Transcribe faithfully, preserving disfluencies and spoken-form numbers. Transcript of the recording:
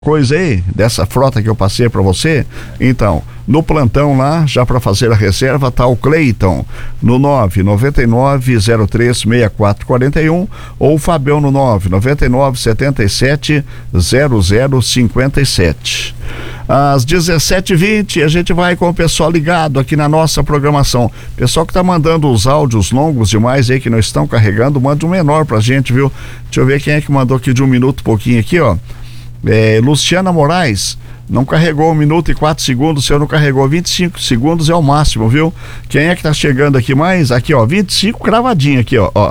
Coisa aí, dessa frota que eu passei para você. Então, no plantão lá, já para fazer a reserva, tá o Cleiton no nove nove nove zero três seis quatro quatro um ou o Fabião no nove nove nove sete sete zero zero cinco sete. Às dezessete e vinte a gente vai com o pessoal ligado aqui na nossa programação. Pessoal que tá mandando os áudios longos demais aí que não estão carregando, manda um menor pra gente, viu? Deixa eu ver quem é que mandou aqui de um minuto pouquinho aqui, ó. É, Luciana Moraes, não carregou um minuto e quatro segundos, o senhor não carregou vinte e cinco segundos, é o máximo, viu? Quem é que tá chegando aqui mais? Aqui, ó, vinte e cinco cravadinho aqui, ó, ó.